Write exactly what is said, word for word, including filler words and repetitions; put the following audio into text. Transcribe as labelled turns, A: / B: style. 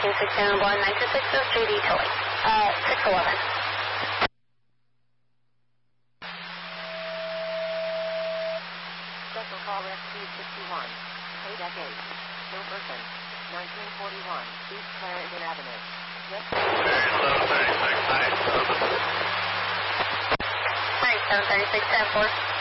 A: two six zero one nine two six zero J D towing. Uh, six eleven.
B: Special call S P sixty-one. K deck eight. No person. nineteen forty-one. East Clarendon Avenue. Yes.
C: thirty-seven thirty-six, nine seven.
A: thirty-seven thirty-six, ten four.